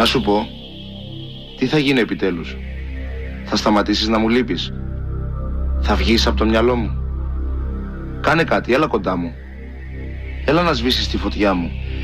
Να σου πω, τι θα γίνει επιτέλους? Θα σταματήσεις να μου λείπεις? Θα βγεις από το μυαλό μου? Κάνε κάτι, έλα κοντά μου. Έλα να σβήσεις τη φωτιά μου.